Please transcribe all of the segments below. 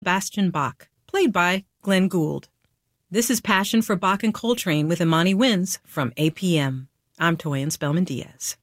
Sebastian Bach, played by Glenn Gould. This is Passion for Bach and Coltrane with Imani Winds from APM. I'm Toyin Spellman Diaz.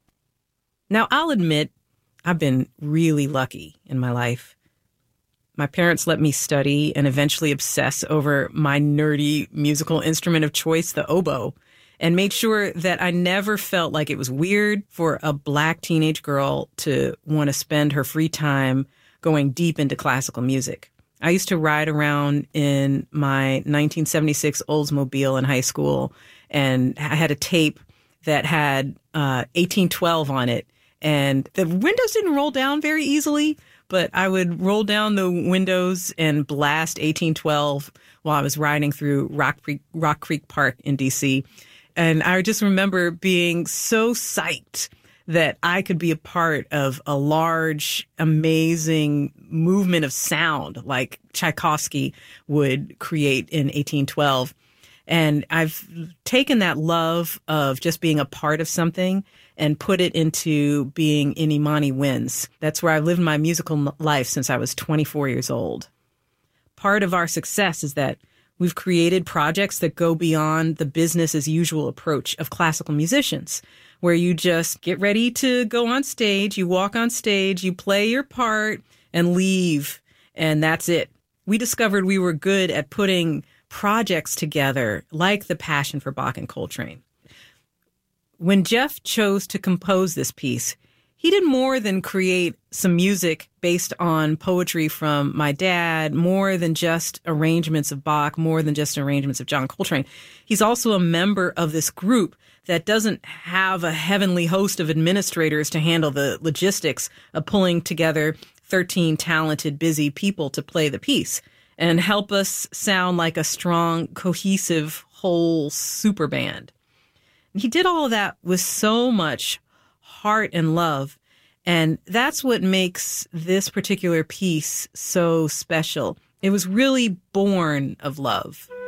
Now, I'll admit, I've been really lucky in my life. My parents let me study and eventually obsess over my nerdy musical instrument of choice, the oboe, and made sure that I never felt like it was weird for a Black teenage girl to want to spend her free time going deep into classical music. I used to ride around in my 1976 Oldsmobile in high school, and I had a tape that had 1812 on it. And the windows didn't roll down very easily, but I would roll down the windows and blast 1812 while I was riding through Rock Creek Park in D.C. And I just remember being so psyched that I could be a part of a large, amazing movement of sound like Tchaikovsky would create in 1812. And I've taken that love of just being a part of something and put it into being in Imani Winds. That's where I've lived my musical life since I was 24 years old. Part of our success is that we've created projects that go beyond the business as usual approach of classical musicians, where you just get ready to go on stage, you walk on stage, you play your part and leave, and that's it. We discovered we were good at putting projects together like the Passion for Bach and Coltrane. When Jeff chose to compose this piece, he did more than create some music based on poetry from my dad, more than just arrangements of Bach, more than just arrangements of John Coltrane. He's also a member of this group that doesn't have a heavenly host of administrators to handle the logistics of pulling together 13 talented, busy people to play the piece and help us sound like a strong, cohesive, whole super band. He did all of that with so much heart and love. And that's what makes this particular piece so special. It was really born of love.